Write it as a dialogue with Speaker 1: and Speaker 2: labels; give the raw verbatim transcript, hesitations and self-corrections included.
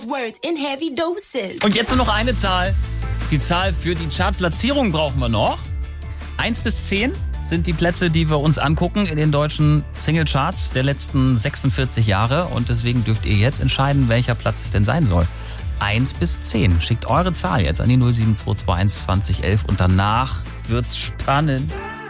Speaker 1: Words in heavy doses.
Speaker 2: Und jetzt nur noch eine Zahl. Die Zahl für die Chartplatzierung brauchen wir noch. Eins bis zehn sind die Plätze, die wir uns angucken in den deutschen Singlecharts der letzten sechsundvierzig Jahre. Und deswegen dürft ihr jetzt entscheiden, welcher Platz es denn sein soll. Eins bis zehn. Schickt eure Zahl jetzt an die null sieben zwei zwei eins zwanzig elf und danach wird's spannend.